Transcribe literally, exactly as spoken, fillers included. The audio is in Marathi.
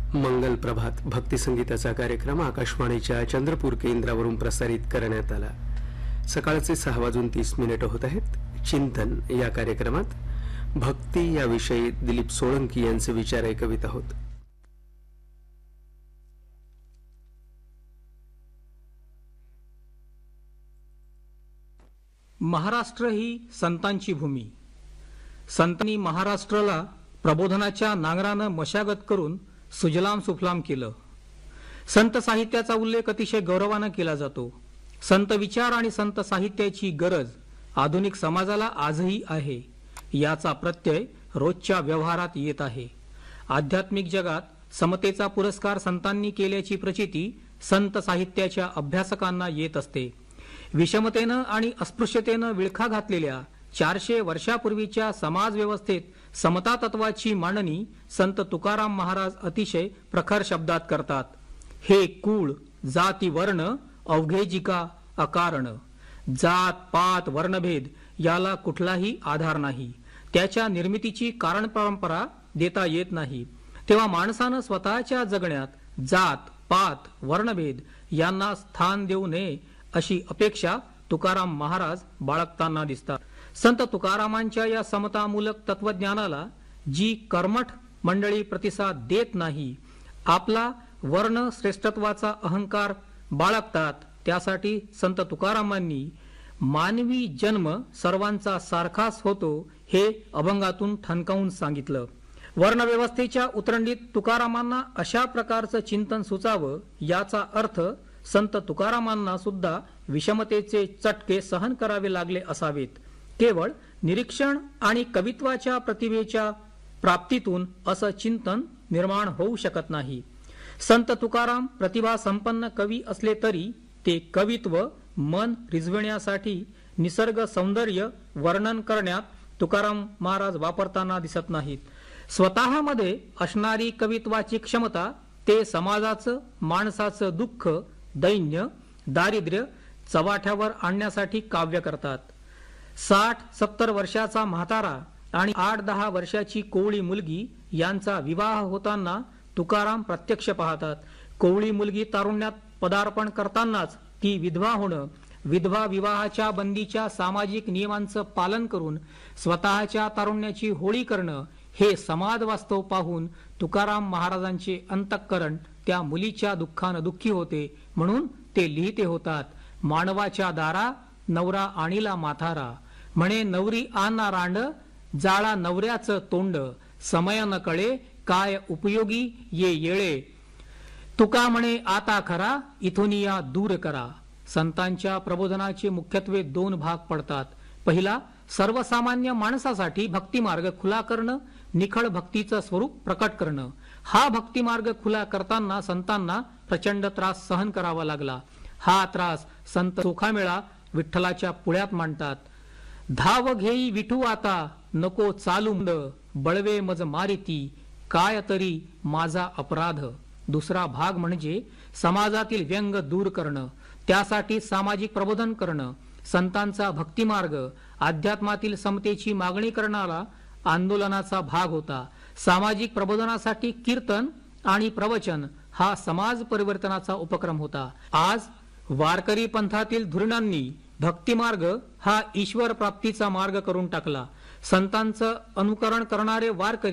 मंगल प्रभात भक्ती संगीताचा कार्यक्रम आकाशवाणीच्या चंद्रपूर केंद्रावरून प्रसारित करण्यात आला। सकाळचे सहा वाजून तीस मिनिट होत आहेत। चिंतन या कार्यक्रमात भक्ती या विषयी दिलीप सोळंकी यांचे विचार ऐकवित आहोत। महाराष्ट्र ही संतांची भूमी। संतांनी महाराष्ट्राला प्रबोधनाच्या नांगरानं मशागत करून सुजलाम सुफलाम केलं। संत साहित्याचा उल्लेख अतिशय गौरवानं केला जातो। संत विचार आणि संत साहित्याची गरज आधुनिक समाजाला आजही आहे, याचा प्रत्यय रोजच्या व्यवहारात येत आहे। आध्यात्मिक जगात समतेचा पुरस्कार संतांनी केल्याची प्रचिती संत साहित्याच्या अभ्यासकांना येत असते। विषमतेनं आणि अस्पृश्यतेनं विळखा घातलेल्या चारशे वर्षापूर्वीच्या समाज व्यवस्थेत समता तत्वाची मांडणी संत तुकाराम महाराज अतिशय प्रखर शब्दात करतात। हे कुळ जाती वर्ण अवघेजिका अकारण। जात पात वर्णभेद याला कुठलाही आधार नाही, त्याच्या निर्मितीची कारण परंपरा देता येत नाही। तेव्हा माणसानं स्वतःच्या जगण्यात जात पात वर्णभेद यांना स्थान देऊ नये अशी अपेक्षा तुकाराम महाराज बाळगताना दिसतात। संत तुकारामांच्या या समतामूलक तत्वज्ञानाला जी कर्मठ मंडळी प्रतिसाद देत नाही, आपला वर्ण श्रेष्ठत्वाचा अहंकार बाळगतात, त्यासाठी संत तुकारामांनी मानवी जन्म सर्वांचा सारखाच होतो हे अभंगातून ठणकावून सांगितलं। वर्णव्यवस्थेच्या उतरंडीत तुकारामांना अशा प्रकारचं चिंतन सुचावं, याचा अर्थ संत तुकारामांना सुद्धा विषमतेचे चटके सहन करावे लागले असावेत। केवळ निरीक्षण आणि कवित्वाच्या प्रतिभेच्या प्राप्तीतून असं चिंतन निर्माण होऊ शकत नाही। संत तुकाराम प्रतिभा संपन्न कवी असले तरी ते कवित्व मन रिझविण्यासाठी निसर्ग सौंदर्य वर्णन करण्यात तुकाराम महाराज वापरताना दिसत नाहीत। स्वतःमध्ये असणारी कवित्वाची क्षमता ते समाजाचं माणसाचं दुःख दैन्य दारिद्र्य चव्हाट्यावर आणण्यासाठी काव्य करतात। साठ सत्तर वर्षाचा म्हातारा आणि आठ दहा वर्षाची कोवळी मुलगी यांचा विवाह होताना तुकाराम प्रत्यक्ष पाहतात। कोवळी मुलगी तारुण्यात पदार्पण करतानाच ती विधवा होणं, विधवा विवाहाच्या बंदीच्या सामाजिक नियमांचं पालन करून स्वतःच्या तारुण्याची होळी करणं, हे समाज वास्तव पाहून तुकाराम महाराजांचे अंतःकरण त्या मुलीच्या दुःखानं दुःखी होते। म्हणून ते लिहिते होतात, मानवाच्या दारा नवरा आणीला माथारा, म्हणे नवरी आणा रांड जाळा नवऱ्याचं तोंड, समय न कळे काय उपयोगी ये येळे, तुका म्हणे आता खरा इथून या दूर करा। संतांच्या प्रबोधनाचे मुख्यत्वे दोन भाग पडतात। पहिला, सर्वसामान्य माणसासाठी भक्तिमार्ग खुला करणं, निखळ भक्तीचं स्वरूप प्रकट करणं। हा भक्तिमार्ग खुला करताना संतांना प्रचंड त्रास सहन करावा लागला। हा त्रास संत सोखामेळा विठ्ठलाच्या पुळ्यात मांडतात। धाव घेई विठू आता नको चालू मुंड, बळवे मज मारिती काय तरी माझा अपराध। दुसरा भाग म्हणजे समाजातील व्यंग दूर करणं, त्यासाठी सामाजिक प्रबोधन करणं। संतांचा भक्तिमार्ग अध्यात्मातील समतेची मागणी करणारा आंदोलनाचा भाग होता। सामाजिक प्रबोधनासाठी कीर्तन आणि प्रवचन हा समाज परिवर्तनाचा उपक्रम होता। आज वारकरी पंथातील धुरीणांनी भक्तिमार्ग हा ईश्वर प्राप्तीचा मार्ग करून टाकला। संतांचं अनुकरण करणारे वारकरी